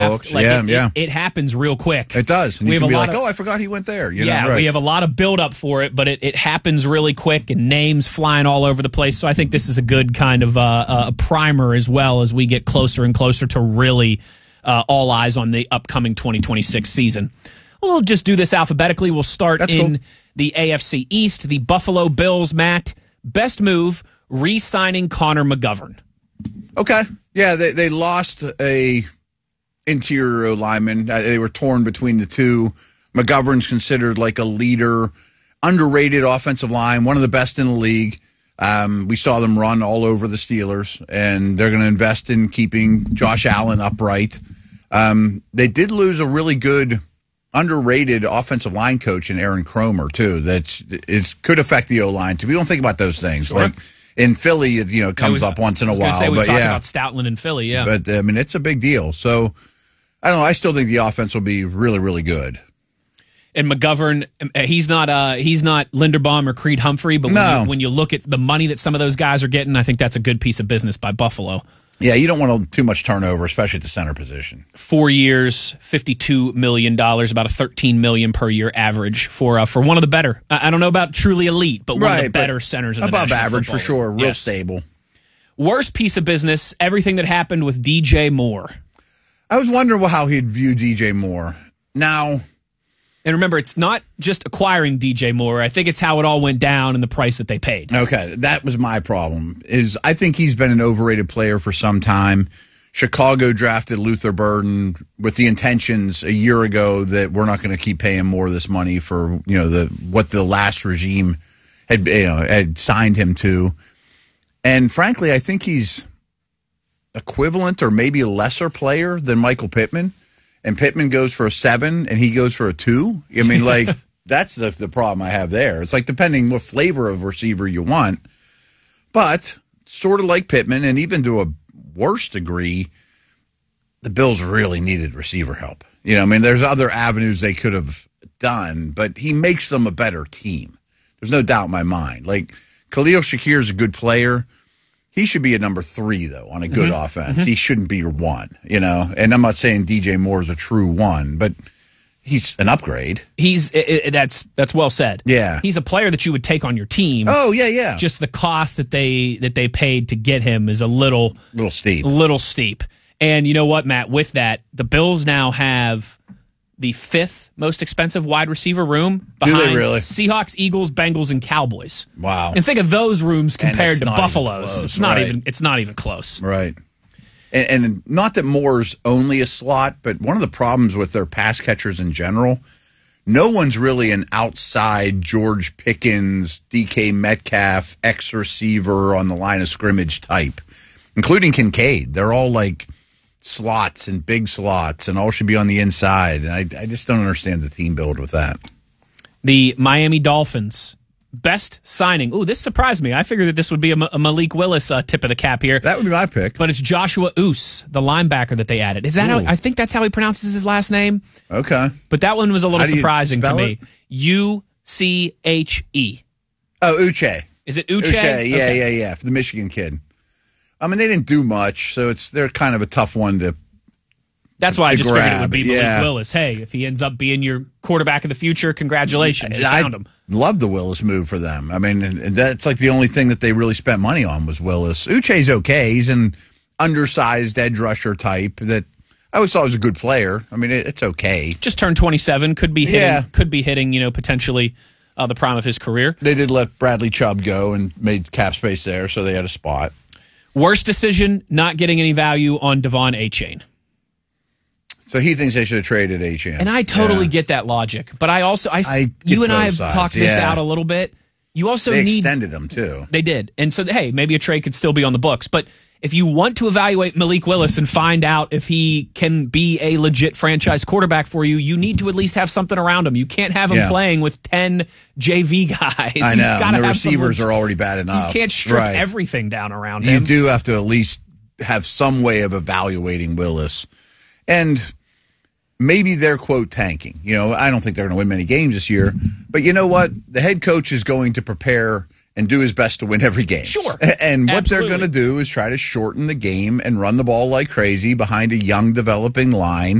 Hooks, Like yeah. It happens real quick. It does. And We you have can a be lot like, of- oh, I forgot he went there. You Yeah, know, right. we have a lot of build-up for it, but it happens really quick, and names flying all over the place. So I think this is a good kind of a primer as well as we get closer and closer to really all eyes on the upcoming 2026 season. We'll just do this alphabetically. We'll start in the AFC East. The Buffalo Bills, Matt, best move, re-signing Connor McGovern. Okay. Yeah, they lost a interior lineman. They were torn between the two. McGovern's considered like a leader, underrated offensive line, one of the best in the league. We saw them run all over the Steelers, and they're going to invest in keeping Josh Allen upright. They did lose a really good, underrated offensive line coach in Aaron Cromer, too, that could affect the O-line, too. We don't think about those things. Sure. Like in Philly, it comes up once in a while. We but talked yeah. about Stoutland in Philly, yeah. But, I mean, it's a big deal. So, I don't know. I still think the offense will be really, really good. And McGovern, he's not Linderbaum or Creed Humphrey, but when you look at the money that some of those guys are getting, I think that's a good piece of business by Buffalo. Yeah, you don't want too much turnover, especially at the center position. 4 years, $52 million, about a $13 million per year average for one of the better. I don't know about truly elite, but one of the better centers in the above National average Football for sure. League. Real Yes. stable. Worst piece of business, everything that happened with DJ Moore. I was wondering how he'd view DJ Moore. Now, and remember, it's not just acquiring DJ Moore. I think it's how it all went down and the price that they paid. Okay, that was my problem. I think he's been an overrated player for some time. Chicago drafted Luther Burden with the intentions a year ago that we're not going to keep paying more of this money for what the last regime had signed him to. And frankly, I think he's equivalent or maybe a lesser player than Michael Pittman. And Pittman goes for a 7 and he goes for a 2. I mean, like, that's the problem I have there. It's like depending what flavor of receiver you want. But sort of like Pittman, and even to a worse degree, the Bills really needed receiver help. I mean, there's other avenues they could have done, but he makes them a better team. There's no doubt in my mind. Like, Khalil Shakir is a good player. He should be a number 3, though, on a good offense. He shouldn't be your 1, And I'm not saying DJ Moore is a true 1, but he's an upgrade. That's well said. Yeah. He's a player that you would take on your team. Oh, yeah. Just the cost that they paid to get him is a little steep. And you know what, Matt? With that, the Bills now have the 5th most expensive wide receiver room behind Do they really? Seahawks, Eagles, Bengals, and Cowboys. Wow. And think of those rooms compared to Buffalo's. It's not right. It's not even close. Right. And not that Moore's only a slot, but one of the problems with their pass catchers in general, no one's really an outside George Pickens, DK Metcalf, ex-receiver on the line of scrimmage type, including Kincaid. They're all like slots and big slots and all should be on the inside. And I just don't understand the team build with that. The Miami Dolphins, best signing. Ooh, this surprised me. I figured that this would be a Malik Willis tip of the cap here. That would be my pick. But it's Joshua Oos, the linebacker that they added. Is that how, I think that's how he pronounces his last name. Okay. But that one was a little surprising to me. it? Uche. Oh, Uche. Is it Uche? Uche, yeah. For the Michigan kid. I mean, they didn't do much, so they're kind of a tough one to. That's why I just grab. figured it would be Malik Yeah. Willis. Hey, if he ends up being your quarterback of the future, congratulations, you found him. Love the Willis move for them. I mean, and that's like the only thing that they really spent money on was Willis. Uche's okay. He's an undersized edge rusher type that I always thought was a good player. I mean, it's okay. Just turned 27, could be hitting, potentially the prime of his career. They did let Bradley Chubb go and made cap space there, so they had a spot. Worst decision, not getting any value on Devon Achane. So he thinks they should have traded Achane. And I totally get that logic. But I also, you and I have talked this out a little bit. You also they extended him, too. They did. And so, hey, maybe a trade could still be on the books. But if you want to evaluate Malik Willis and find out if he can be a legit franchise quarterback for you, you need to at least have something around him. You can't have him playing with 10 JV guys. I know. And the receivers are already bad enough. You can't strip everything down around him. You do have to at least have some way of evaluating Willis. And maybe they're, quote, tanking. I don't think they're going to win many games this year. But you know what? The head coach is going to prepare and do his best to win every game. Sure. And what Absolutely. they're going to do is try to shorten the game and run the ball like crazy behind a young developing line.